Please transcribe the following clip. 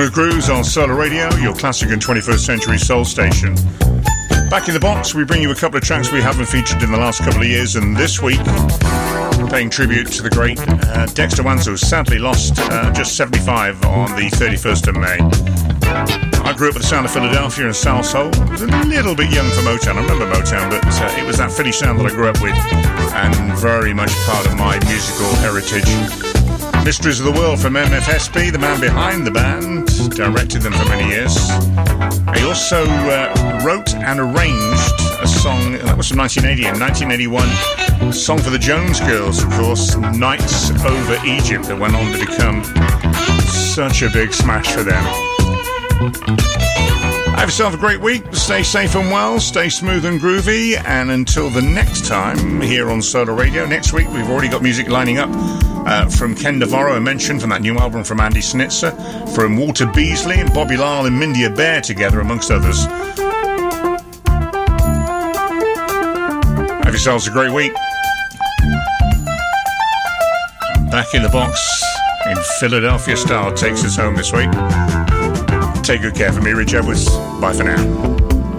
Smooth Grooves on Solar Radio, your classic and 21st century soul station. Back in the box, we bring you a couple of tracks we haven't featured in the last couple of years, and this week, paying tribute to the great Dexter Wansel, sadly lost just 75 on the 31st of May. I grew up with the sound of Philadelphia and Soul Soul. I was a little bit young for Motown. I remember Motown, but it was that Philly sound that I grew up with, and very much part of my musical heritage. Mysteries of the World from MFSB, the man behind the band, directed them for many years. He also wrote and arranged a song, that was from 1980 and 1981, a song for the Jones Girls, of course, Nights Over Egypt, that went on to become such a big smash for them. Have yourself a great week. Stay safe and well, stay smooth and groovy, and until the next time here on Solar Radio. Next week we've already got music lining up from Ken Navarro, I mentioned, from that new album from Andy Snitzer, from Walter Beasley and Bobby Lyle and Mindy Bear together, amongst others. Have yourselves a great week. Back in the box in Philadelphia style takes us home this week. Take good care. For me, Rich Edwards. Bye for now.